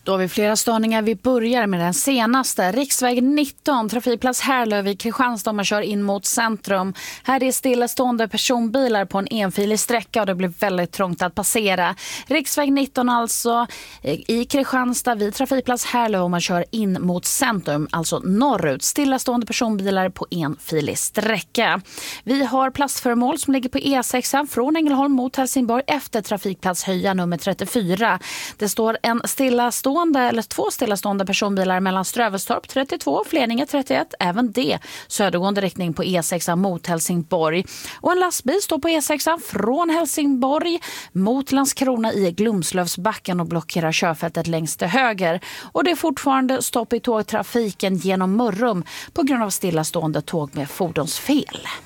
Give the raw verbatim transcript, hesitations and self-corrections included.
Då har vi flera störningar. Vi börjar med den senaste. Riksväg nitton, trafikplats Härlöv i Kristianstad. Man kör in mot centrum. Här är stillastående personbilar på en enfilig sträcka och det blir väldigt trångt att passera. Riksväg nitton alltså i Kristianstad vid trafikplats Härlöv och man kör in mot centrum, alltså norrut. Stillastående personbilar på enfilig sträcka. Vi har plastföremål som ligger på E sex från Ängelholm mot Helsingborg efter trafikplats Höja nummer trettiofyra. Det står en stillastående eller två stillastående personbilar mellan Strövestorp trettiotvå och Fleninge trettioett. Även det södergående riktning på E sex mot Helsingborg. Och en lastbil står på E sex från Helsingborg mot Landskrona i Glumslövsbacken och blockerar körfältet längst till höger. Och det är fortfarande stopp i tågtrafiken genom Mörrum på grund av stillastående tåg med fordonsfel.